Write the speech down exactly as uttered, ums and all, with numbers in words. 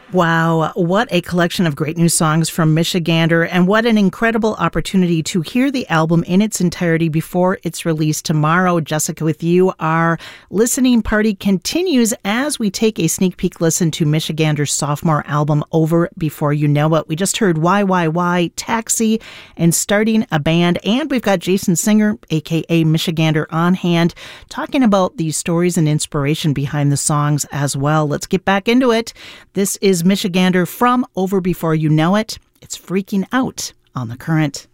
Wow, what a collection of great new songs from Michigander, and what an incredible opportunity to hear the album in its entirety before it's released tomorrow. Jessica, with you, our listening party continues as we take a sneak peek listen to Michigander's sophomore album, Over Before You Know It. We just heard Y Y Y, Taxi, and Starting a Band, and we've got Jason Singer, aka Michigander, on hand, talking about the stories and inspiration behind the songs as well. Let's get back into it. This is Michigander from Over Before You Know It. It's Freaking Out on The Current.